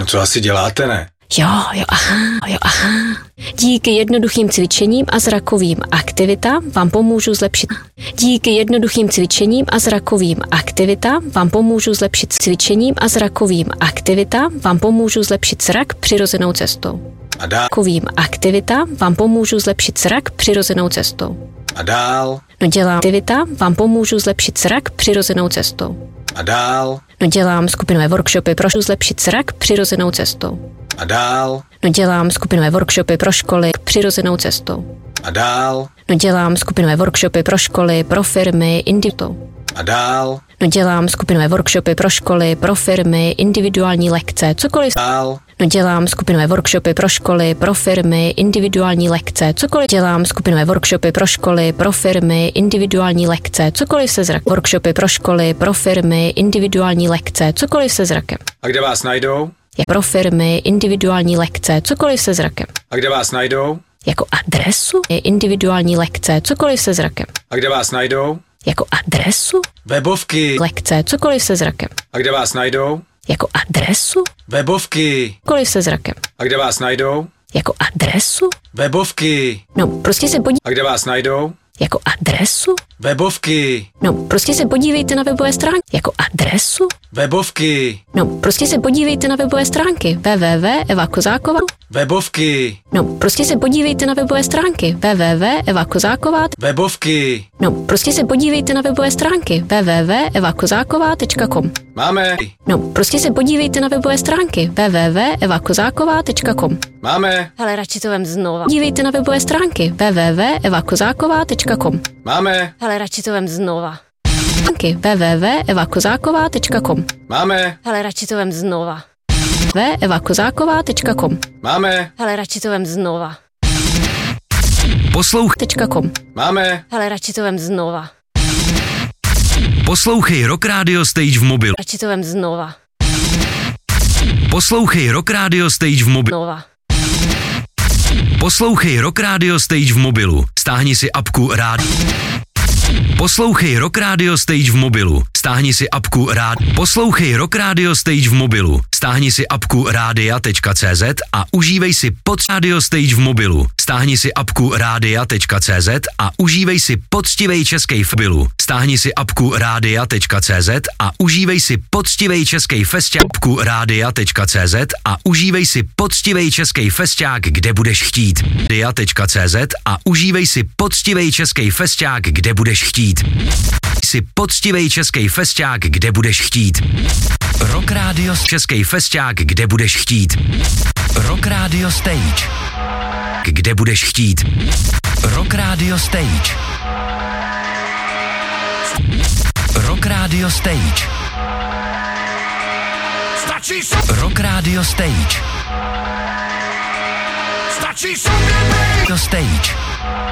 No co asi děláte, ne? Jo, aha. Díky jednoduchým cvičením a zrakovým aktivitám vám pomůžu zlepšit. Díky jednoduchým cvičením a zrakovým aktivitám vám pomůžu zlepšit cvičením a zrakovým aktivitám vám pomůžu zlepšit zrak přirozenou cestou. A dál. Zrakovým aktivitám vám pomůžu zlepšit zrak přirozenou cestou. A dál. No dělám aktivita, vám pomůžu zlepšit zrak přirozenou cestou. A dál. No dělám skupinové workshopy pro zlepšit zrak přirozenou cestou. A dál. No dělám skupinové workshopy pro školy přirozenou cestou. A dál. No dělám skupinové workshopy pro školy, pro firmy, individuální. A dál. No dělám skupinové workshopy pro školy, pro firmy, individuální lekce, cokoliv. Dál. No dělám skupinové workshopy pro školy, pro firmy, individuální lekce, cokoliv. Dělám skupinové workshopy pro školy, pro firmy, individuální lekce, cokoliv se zrakem. Workshopy pro školy, pro firmy, individuální lekce, cokoliv se zrakem. A kde vás najdou? Pro firmy, individuální lekce, cokoliv se zrakem. A kde vás najdou? Jako adresu individuální lekce, cokoliv se zrakem. A kde vás najdou? Jako adresu Webovky. lekce, cokoliv se zrakem. A kde vás najdou? Jako adresu Webovky. cokoliv se zrakem. A kde vás najdou? Jako adresu? Webovky. No, prostě se podívejte. A kde vás najdou? Jako adresu? Webovky. No, prostě se podívejte na webové stránky. Jako adresu? Webovky. No, prostě se podívejte na webové stránky. www.evakozákova. Webovky. No, prostě se podívejte na webové stránky. www.evakozákova. Webovky. No, prostě se podívejte na webové stránky. www.evakozákova.com. Máme. No, prostě se podívejte na webové stránky. www.evakozákova.com. Máme. Hele, radši to vem znova. Dívejte na webové stránky www.evakozákova.com. Máme. Hele, radši to vem znova. www.evakozákova.com. Máme. Hele, radši to vem znova. www.evakozákova.com. Máme. Hele, radši to vem znova. Poslouchej. Máme. Hele, radši to vem znova. Poslouchej Rock Radio Stage v mobilu. Radši to vem znova. Poslouchej Rock Radio Stage v mobilu. Znova. Poslouchej Rock Radio Stage v mobilu. Stáhni si apku Rádio. Poslouchej Rock Radio Stage v mobilu. Stáhni si apku Poslouchej Rock Radio Stage v mobilu. Stáhni si apku radia.cz a užívej si pod Radio Stage v mobilu. Stáhni si apku radia.cz a užívej si poctivej českej mobilu. Stáhni si apku radia.cz a užívej si poctivej českej festiáku radia.cz a užívej si poctivej českej festiák, kde budeš chtít. radia.cz a užívej si poctivej českej festiák, kde budeš chtít. Si poctivej českej festiák, kde budeš chtít. Rock Radio českej festiák, kde budeš chtít. Rock Radio Stage, kde budeš chtít. Rock Radio Stage. Rock Radio Stage. Rock Radio Stage. Rock Radio Stage.